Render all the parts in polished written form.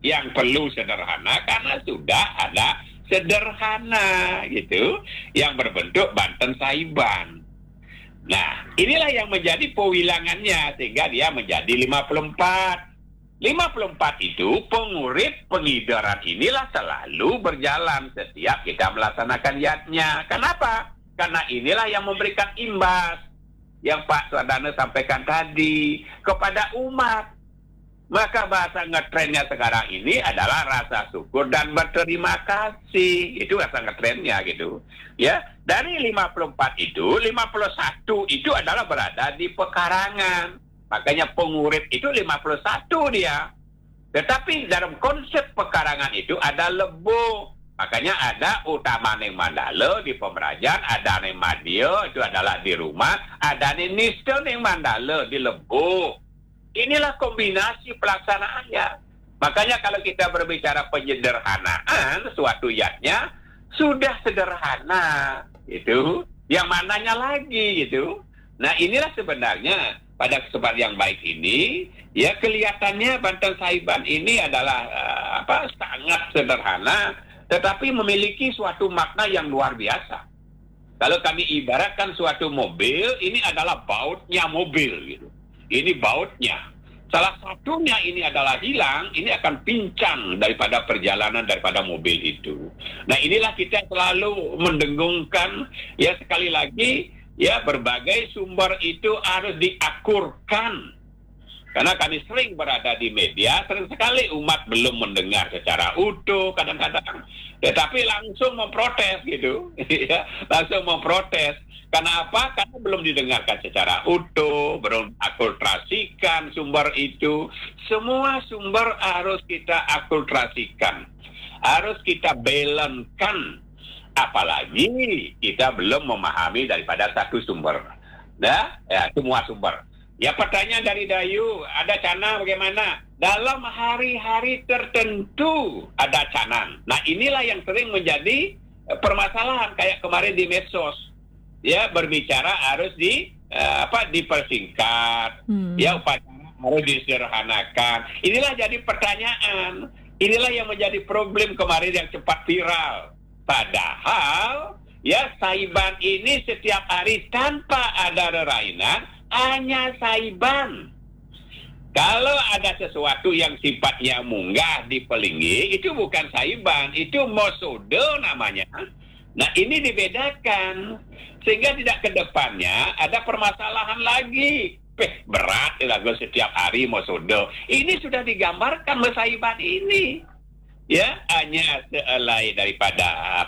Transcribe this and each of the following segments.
yang perlu sederhana karena sudah ada sederhana gitu yang berbentuk Banten Saiban. Nah, inilah yang menjadi pewilangannya sehingga dia menjadi 54. 54 itu pengurit pengidaran inilah selalu berjalan setiap kita melaksanakan yatnya. Kenapa? Karena inilah yang memberikan imbas yang Pak Swadana sampaikan tadi kepada umat. Maka bahasa ngetrennya sekarang ini adalah rasa syukur dan berterima kasih. Itu rasa ngetrennya gitu. Ya, dari 54 itu, 51 itu adalah berada di pekarangan. Makanya pengurit itu 51 dia. Tetapi dalam konsep pekarangan itu ada lebo. Makanya ada utama neng mandala di pemerajan, ada neng madio itu adalah di rumah, ada neng nista neng mandala di lebo. Inilah kombinasi pelaksanaannya. Makanya kalau kita berbicara penyederhanaan suatu yatnya sudah sederhana gitu. Yang mananya lagi gitu. Nah, inilah sebenarnya pada kesempatan yang baik ini, ya kelihatannya Banten Saiban ini adalah sangat sederhana, tetapi memiliki suatu makna yang luar biasa. Kalau kami ibaratkan suatu mobil, ini adalah bautnya mobil gitu. Ini bautnya. Salah satunya ini adalah hilang, ini akan pincang daripada perjalanan daripada mobil itu. Nah, inilah kita selalu mendengungkan, ya sekali lagi, ya berbagai sumber itu harus diakurkan. Karena kami sering berada di media, sering sekali umat belum mendengar secara utuh kadang-kadang. Tetapi langsung memprotes gitu. Langsung memprotes. Karena apa? Karena belum didengarkan secara utuh, belum akultrasikan sumber itu. Semua sumber harus kita akultrasikan. Harus kita balancekan. Apalagi kita belum memahami daripada satu sumber. Nah, ya, semua sumber. Ya, pertanyaan dari Dayu, ada cana bagaimana? Dalam hari-hari tertentu ada canan. Nah, inilah yang sering menjadi permasalahan kayak kemarin di medsos. Ya, berbicara harus dipersingkat. Ya, upacara harus disederhanakan. Inilah jadi pertanyaan. Inilah yang menjadi problem kemarin yang cepat viral. Padahal, ya Saiban ini setiap hari tanpa ada rerainan, hanya Saiban. Kalau ada sesuatu yang sifatnya munggah di pelinggi, itu bukan Saiban, itu Mosodo namanya. Nah, ini dibedakan. Sehingga tidak ke depannya ada permasalahan lagi. Berat lagu setiap hari Mosodo. Ini sudah digambarkan Saiban ini. Ya, hanya sehelai daripada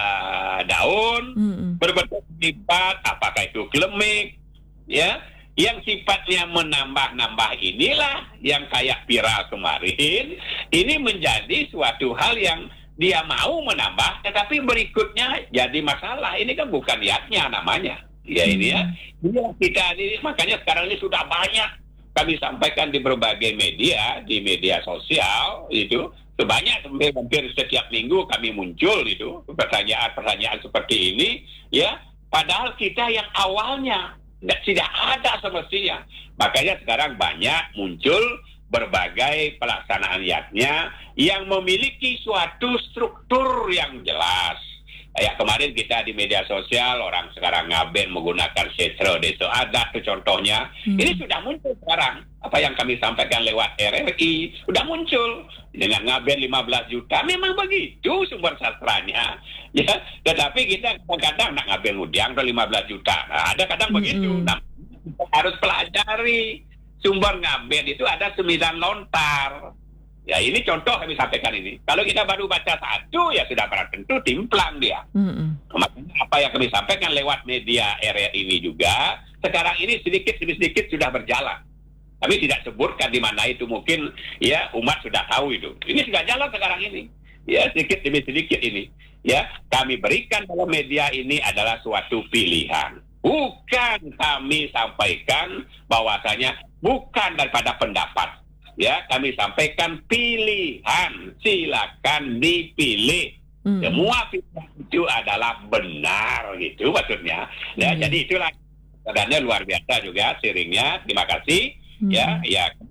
daun berbentuk sifat, apakah itu klemik, ya, yang sifatnya menambah-nambah inilah yang kayak viral kemarin. Ini menjadi suatu hal yang dia mau menambah, tetapi berikutnya jadi masalah. Ini kan bukan niatnya namanya. Ya ini ya. Kita ini makanya sekarang ini sudah banyak kami sampaikan di berbagai media, di media sosial itu. Sebanyak hampir setiap minggu kami muncul itu pertanyaan-pertanyaan seperti ini, ya. Padahal kita yang awalnya tidak ada semestinya. Makanya sekarang banyak muncul berbagai pelaksanaan yatnya yang memiliki suatu struktur yang jelas. Kayak kemarin kita di media sosial orang sekarang ngaben menggunakan setro deso adat itu contohnya. Ini sudah muncul sekarang. Apa yang kami sampaikan lewat RRI sudah muncul dengan ngaben 15 juta. Memang begitu sumber sastranya. Ya, tetapi kita kadang-kadang nak ngaben udiang ke 15 juta. Nah, ada kadang begitu. Nah, kita harus pelajari sumber ngaben itu ada 9 lontar. Ya, ini contoh kami sampaikan ini. Kalau kita baru baca satu, ya sudah pada tentu timplang dia. Makanya apa yang kami sampaikan lewat media RRI ini juga, sekarang ini sedikit demi sedikit sudah berjalan. Kami tidak sebutkan di mana itu, mungkin ya umat sudah tahu itu. Ini sudah jalan sekarang ini. Ya, sedikit demi sedikit ini. Ya, kami berikan dalam media ini adalah suatu pilihan. Bukan kami sampaikan bahwasanya bukan daripada pendapat. Ya, kami sampaikan pilihan, silakan dipilih. Semua pilihan itu adalah benar gitu maksudnya. Ya, jadi itulah keadaannya luar biasa juga sharingnya. Terima kasih. Ya,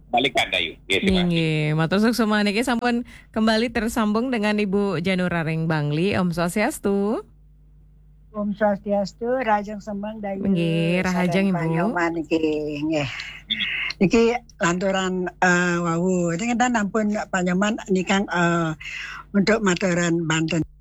balikan Dayu. Ya, terima kasih. Nggih, matur suksuma niki sampun kembali tersambung dengan Ibu Januraring Bangli. Om Swastiastu. Om Swastiastu, Rajang Sembang Dayu. Nggih, rahajeng Ibu. Panyoman iki nggih. Iki lanturan wau. Dengan ampun Panyoman nikang untuk maturan Banten.